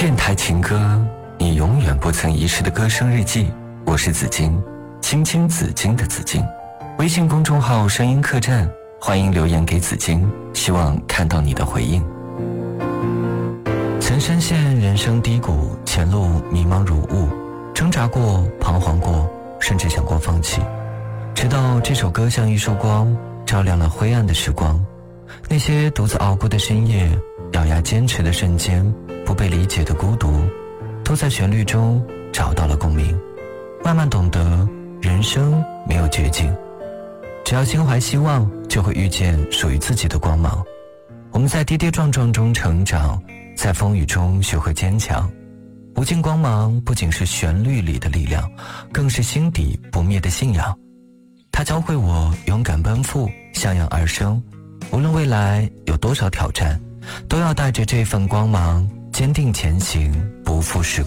电台情歌，你永远不曾遗失的歌声日记。我是紫金，青青紫金的紫金。微信公众号声音客栈，欢迎留言给紫金，希望看到你的回应。曾深陷人生低谷，前路迷茫如雾，挣扎过，彷徨过，甚至想过放弃，直到这首歌像一束光，照亮了灰暗的时光。那些独自熬过的深夜，咬牙坚持的瞬间，不被理解的孤独，都在旋律中找到了共鸣。慢慢懂得，人生没有绝境，只要心怀希望，就会遇见属于自己的光芒。我们在跌跌撞撞中成长，在风雨中学会坚强。无尽光芒不仅是旋律里的力量，更是心底不灭的信仰。它教会我勇敢奔赴，向阳而生。无论未来有多少挑战，都要带着这份光芒坚定前行，不负时光。